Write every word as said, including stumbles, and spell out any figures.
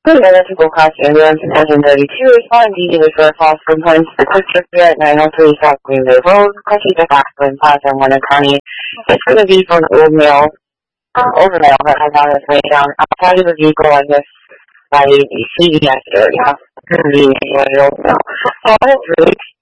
Good electrical cost ambulance in one thirty-two, responding to the short falls from points to the quick trip here at nine oh three South Green Bay Road, crossing the Blackburn Plaza in Warner County. It's going to be from the old mail, um, older mail that has on its way down outside of the vehicle, I guess, by the C V S area. Convenience, the old mail. So it's really